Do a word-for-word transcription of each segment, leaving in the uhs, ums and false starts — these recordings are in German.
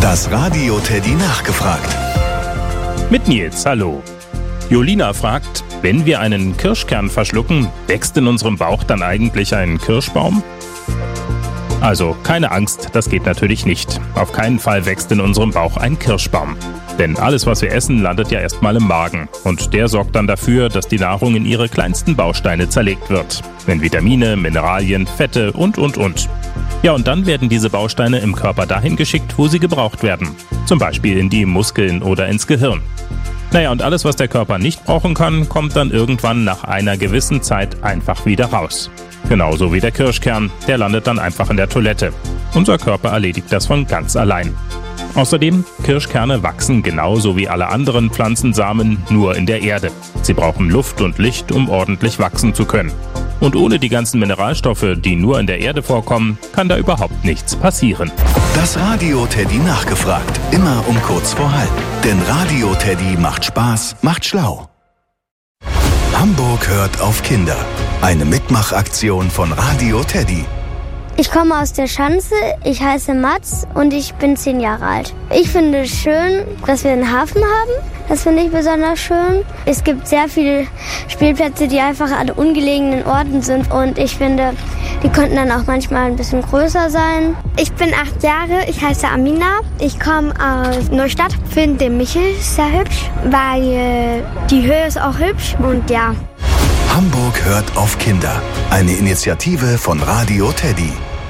Das Radio Teddy nachgefragt. Mit Nils, hallo. Jolina fragt, wenn wir einen Kirschkern verschlucken, wächst in unserem Bauch dann eigentlich ein Kirschbaum? Also, keine Angst, das geht natürlich nicht. Auf keinen Fall wächst in unserem Bauch ein Kirschbaum. Denn alles, was wir essen, landet ja erstmal im Magen. Und der sorgt dann dafür, dass die Nahrung in ihre kleinsten Bausteine zerlegt wird. In Vitamine, Mineralien, Fette und, und, und. Ja, und dann werden diese Bausteine im Körper dahin geschickt, wo sie gebraucht werden. Zum Beispiel in die Muskeln oder ins Gehirn. Naja, und alles, was der Körper nicht brauchen kann, kommt dann irgendwann nach einer gewissen Zeit einfach wieder raus. Genauso wie der Kirschkern, der landet dann einfach in der Toilette. Unser Körper erledigt das von ganz allein. Außerdem, Kirschkerne wachsen genauso wie alle anderen Pflanzensamen nur in der Erde. Sie brauchen Luft und Licht, um ordentlich wachsen zu können. Und ohne die ganzen Mineralstoffe, die nur in der Erde vorkommen, kann da überhaupt nichts passieren. Das Radio Teddy nachgefragt. Immer um kurz vor halb. Denn Radio Teddy macht Spaß, macht schlau. Hamburg hört auf Kinder. Eine Mitmachaktion von Radio Teddy. Ich komme aus der Schanze, ich heiße Mats und ich bin zehn Jahre alt. Ich finde es schön, dass wir einen Hafen haben. Das finde ich besonders schön. Es gibt sehr viele Spielplätze, die einfach an ungelegenen Orten sind. Und ich finde, die könnten dann auch manchmal ein bisschen größer sein. Ich bin acht Jahre, ich heiße Amina. Ich komme aus Neustadt. Ich finde den Michel sehr hübsch, weil die Höhe ist auch hübsch. Und ja. Hamburg hört auf Kinder. Eine Initiative von Radio Teddy.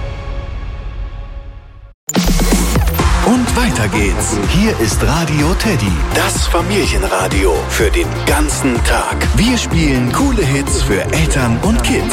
Und weiter geht's. Hier ist Radio Teddy, das Familienradio für den ganzen Tag. Wir spielen coole Hits für Eltern und Kids.